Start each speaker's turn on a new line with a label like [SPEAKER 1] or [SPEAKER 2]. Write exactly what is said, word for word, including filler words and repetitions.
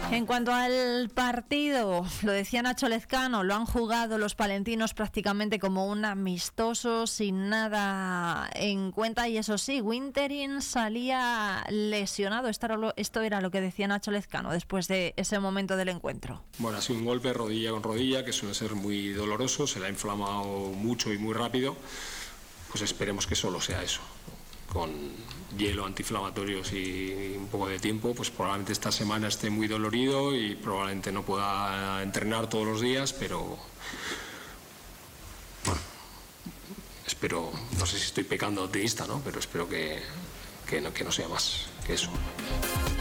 [SPEAKER 1] En cuanto al partido, lo decía Nacho Lezcano, lo han jugado los palentinos prácticamente como un amistoso, sin nada en cuenta, y eso sí, Wintering salía lesionado. Esto era lo, esto era lo que decía Nacho Lezcano después de ese momento del encuentro.
[SPEAKER 2] Bueno, ha sido un golpe rodilla con rodilla que suele ser muy doloroso, se le ha inflamado mucho y muy rápido, pues esperemos que solo sea eso. Con hielo, antiinflamatorios y un poco de tiempo, pues probablemente esta semana esté muy dolorido y probablemente no pueda entrenar todos los días, pero bueno, espero, no sé si estoy pecando optimista, ¿no? Pero espero que, que, no, que no sea más que eso.